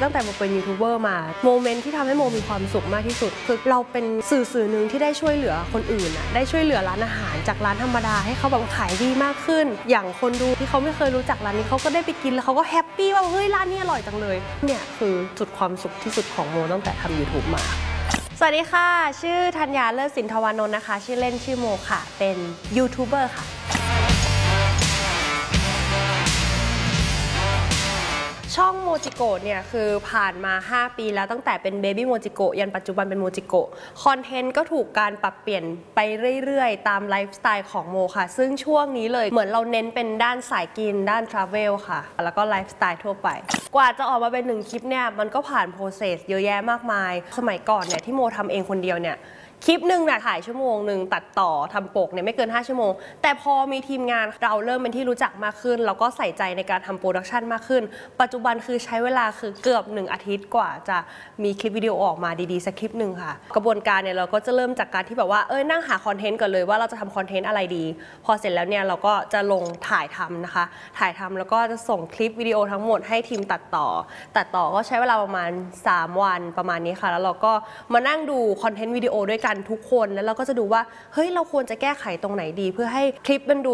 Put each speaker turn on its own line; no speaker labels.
ตั้งแต่โมเป็นยูทูบเบอร์มาโมเมนต์ที่ทำให้โมมีความสุขมากที่สุดคือเราเป็นสื่อหนึ่งที่ได้ช่วยเหลือคนอื่นได้ช่วยเหลือร้านอาหารจากร้านธรรมดาให้เขาแบบขายดีมากขึ้นอย่างคนดูที่เขาไม่เคยรู้จักร้านนี้เขาก็ได้ไปกินแล้วเขาก็แฮปปี้ว่าเฮ้ยร้านนี้อร่อยจังเลยเนี่ยคือจุดความสุขที่สุดของโมตั้งแต่ทำ YouTube มาสวัสดีค่ะชื่อธัญญาเลิศสินทวานนท์นะคะชื่อเล่นชื่อโมค่ะเป็นยูทูบเบอร์ค่ะช่องโมจิโกะเนี่ยคือผ่านมา5ปีแล้วตั้งแต่เป็นเบบี้โมจิโกะยันปัจจุบันเป็นโมจิโกะคอนเทนต์ก็ถูกการปรับเปลี่ยนไปเรื่อยๆตามไลฟ์สไตล์ของโมค่ะซึ่งช่วงนี้เลยเหมือนเราเน้นเป็นด้านสายกินด้านทราเวลค่ะแล้วก็ไลฟ์สไตล์ทั่วไปกว่าจะออกมาเป็น1คลิปเนี่ยมันก็ผ่านโปรเซสเยอะแยะมากมายสมัยก่อนเนี่ยที่โมทำเองคนเดียวเนี่ยคลิปหนึ่งเนี่ยถ่ายชั่วโมงหนึ่งตัดต่อทำปกเนี่ยไม่เกิน5ชั่วโมงแต่พอมีทีมงานเราเริ่มเป็นที่รู้จักมากขึ้นแล้วก็ใส่ใจในการทำโปรดักชันมากขึ้นปัจจุบันคือใช้เวลาคือเกือบ1อาทิตย์กว่าจะมีคลิปวิดีโอออกมาดีๆสักคลิปหนึ่งค่ะกระบวนการเนี่ยเราก็จะเริ่มจากการที่แบบว่านั่งหาคอนเทนต์ก่อนเลยว่าเราจะทำคอนเทนต์อะไรดีพอเสร็จแล้วเนี่ยเราก็จะลงถ่ายทำนะคะถ่ายทำแล้วก็จะส่งคลิปวิดีโอทั้งหมดให้ทีมตัดต่อก็ใช้เวลาประมาณ3วันประมาณนี้ค่ะแล้วเราก็มานั่งดูคอนเทนต์วิดีโอด้วยกันทุกคนแล้วเราก็จะดูว่าเฮ้ยเราควรจะแก้ไขตรงไหนดีเพื่อให้คลิปมันดู